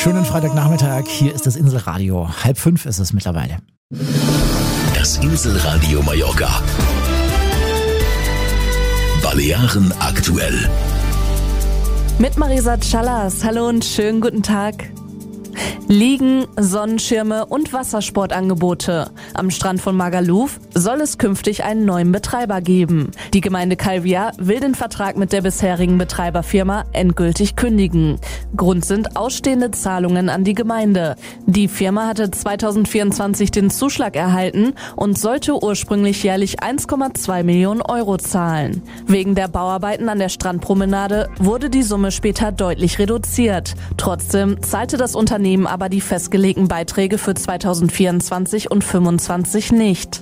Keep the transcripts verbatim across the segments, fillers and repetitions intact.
Schönen Freitagnachmittag, hier ist das Inselradio. Halb fünf ist es mittlerweile. Das Inselradio Mallorca. Balearen aktuell. Mit Marisa Callas. Hallo und schönen guten Tag. Liegen, Sonnenschirme und Wassersportangebote. Am Strand von Magaluf soll es künftig einen neuen Betreiber geben. Die Gemeinde Calvia will den Vertrag mit der bisherigen Betreiberfirma endgültig kündigen. Grund sind ausstehende Zahlungen an die Gemeinde. Die Firma hatte zweitausendvierundzwanzig den Zuschlag erhalten und sollte ursprünglich jährlich eins Komma zwei Millionen Euro zahlen. Wegen der Bauarbeiten an der Strandpromenade wurde die Summe später deutlich reduziert. Trotzdem zahlte das Unternehmen aber die festgelegten Beiträge für zweitausendvierundzwanzig und fünfundzwanzig nicht.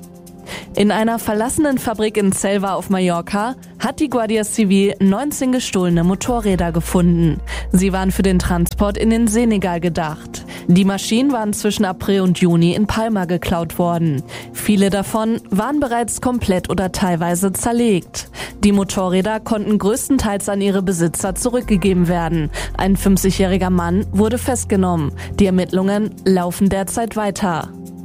In einer verlassenen Fabrik in Selva auf Mallorca hat die Guardia Civil neunzehn gestohlene Motorräder gefunden. Sie waren für den Transport in den Senegal gedacht. Die Maschinen waren zwischen April und Juni in Palma geklaut worden. Viele davon waren bereits komplett oder teilweise zerlegt. Die Motorräder konnten größtenteils an ihre Besitzer zurückgegeben werden. Ein fünfzigjähriger Mann wurde festgenommen. Die Ermittlungen laufen derzeit weiter.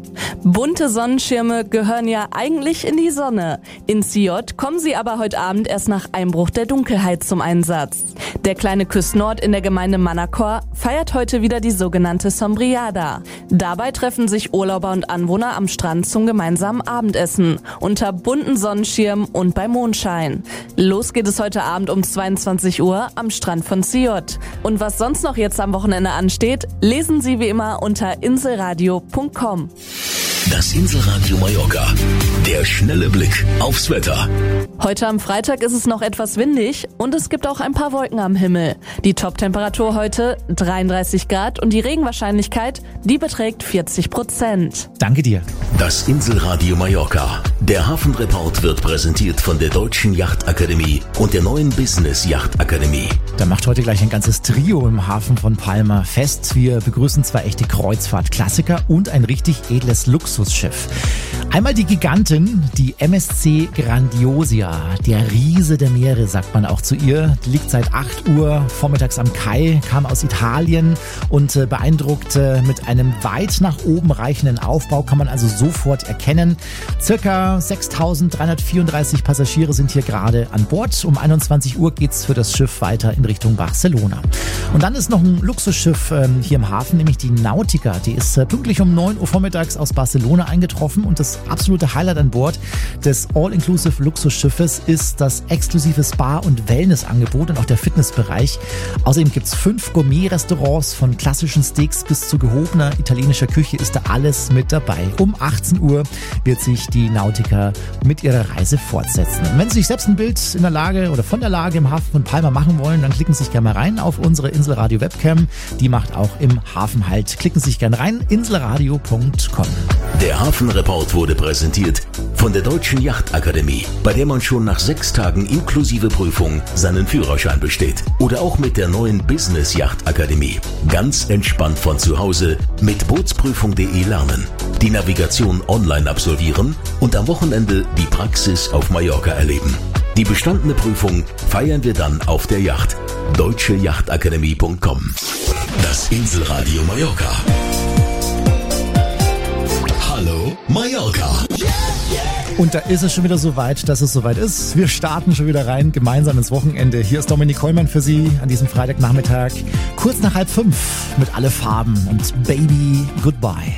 Bunte Sonnenschirme gehören ja eigentlich in die Sonne. In Siot kommen sie aber heute Abend erst nach Einbruch der Dunkelheit zum Einsatz. Der kleine Küstenort in der Gemeinde Manacor feiert heute wieder die sogenannte Sombriada. Dabei treffen sich Urlauber und Anwohner am Strand zum gemeinsamen Abendessen, unter bunten Sonnenschirmen und bei Mondschein. Los geht es heute Abend um zweiundzwanzig Uhr am Strand von Siot. Und was sonst noch jetzt am Wochenende ansteht, lesen Sie wie immer unter inselradio punkt com. Das Inselradio Mallorca. Der schnelle Blick aufs Wetter. Heute am Freitag ist es noch etwas windig und es gibt auch ein paar Wolken am Himmel. Die Top-Temperatur heute dreiunddreißig Grad und die Regenwahrscheinlichkeit, die beträgt vierzig Prozent. Danke dir. Das Inselradio Mallorca. Der Hafenreport wird präsentiert von der Deutschen Yachtakademie und der neuen Business Yachtakademie. Da macht heute gleich ein ganzes Trio im Hafen von Palma fest. Wir begrüßen zwei echte Kreuzfahrt-Klassiker und ein richtig edles Luxusschiff. Einmal die Gigantin, die M S C Grandiosia, der Riese der Meere, sagt man auch zu ihr. Die liegt seit acht Uhr vormittags am Kai, kam aus Italien und äh, beeindruckt äh, mit einem weit nach oben reichenden Aufbau, kann man also sofort erkennen. Circa sechstausenddreihundertvierunddreißig Passagiere sind hier gerade an Bord. Um einundzwanzig Uhr geht's für das Schiff weiter in Richtung Barcelona. Und dann ist noch ein Luxusschiff ähm, hier im Hafen, nämlich die Nautica. Die ist äh, pünktlich um neun Uhr vormittags aus Barcelona eingetroffen und das absolute Highlight an Bord des All-Inclusive Luxusschiffes ist das exklusive Spa- und Wellnessangebot und auch der Fitnessbereich. Außerdem gibt's fünf Gourmet-Restaurants, von klassischen Steaks bis zu gehobener italienischer Küche ist da alles mit dabei. Um achtzehn Uhr wird sich die Nautica mit ihrer Reise fortsetzen. Und wenn Sie sich selbst ein Bild in der Lage oder von der Lage im Hafen von Palma machen wollen, dann klicken Sie sich gerne mal rein auf unsere Inselradio-Webcam. Die macht auch im Hafen Halt. Klicken Sie sich gerne rein, inselradio punkt com. Der Hafenreport wurde präsentiert von der Deutschen Yachtakademie, bei der man schon nach sechs Tagen inklusive Prüfung seinen Führerschein besteht. Oder auch mit der neuen Business Yachtakademie. Ganz entspannt von zu Hause mit bootsprüfung punkt de lernen, die Navigation online absolvieren und am Wochenende die Praxis auf Mallorca erleben. Die bestandene Prüfung feiern wir dann auf der Yacht. deutsche yachtakademie punkt com. Das Inselradio Mallorca. Hallo Mallorca. Und da ist es schon wieder soweit, dass es soweit ist. Wir starten schon wieder rein, gemeinsam ins Wochenende. Hier ist Dominik Kollmann für Sie an diesem Freitagnachmittag. Kurz nach halb fünf mit Alle Farben und Baby Goodbye.